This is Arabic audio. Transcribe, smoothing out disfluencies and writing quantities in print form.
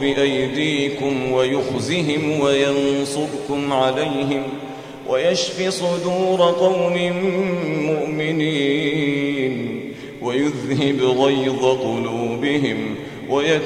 بأيديكم ويخزهم وينصركم عليهم ويشف صدور قوم مؤمنين ويذهب غيظ قلوبهم